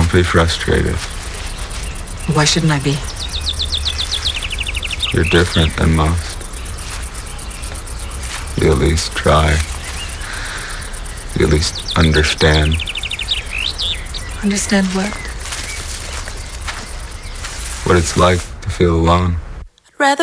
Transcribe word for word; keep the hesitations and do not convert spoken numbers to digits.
Don't be frustrated. Why shouldn't I be? You're different than most. You at least try. You at least understand. Understand what? What it's like to feel alone.